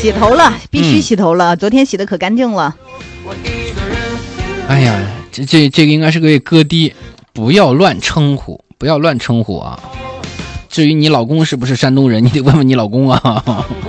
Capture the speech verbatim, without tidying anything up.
洗头了，必须洗头了、嗯、昨天洗的可干净了。 哎呀，这这这个应该是个歌低，不要乱称呼，不要乱称呼啊。至于你老公是不是山东人，你得问问你老公啊。